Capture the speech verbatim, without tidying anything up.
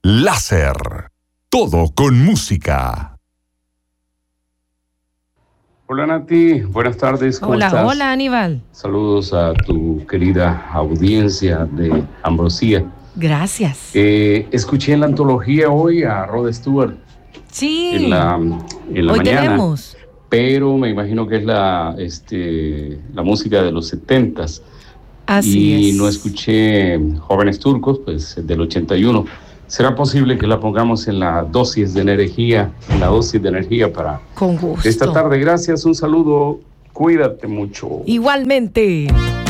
Láser. Todo con música. Hola Nati, buenas tardes, ¿cómo hola, estás? Hola, hola Aníbal. Saludos a tu querida audiencia de Ambrosía. Gracias. Eh, escuché en la antología hoy a Rod Stewart. Sí. En la, en la hoy mañana. tenemos. Pero me imagino que es la, este, la música de los setentas. Así y es. no escuché Jóvenes Turcos, pues del ochenta y uno. ¿Será posible que la pongamos en la dosis de energía, en la dosis de energía para Con gusto. esta tarde? Gracias, un saludo, cuídate mucho. Igualmente.